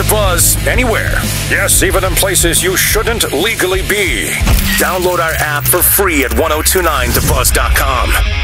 Buzz anywhere. Yes, even in places you shouldn't legally be. Download our app for free at 1029thebuzz.com.